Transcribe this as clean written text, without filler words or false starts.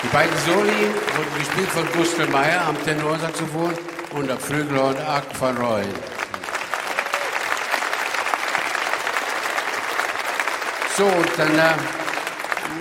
Die beiden Soli wurden gespielt von Gustl Meyer am Tenorsaxophon und am Flügelhorn Arc van Rooyen. So, und dann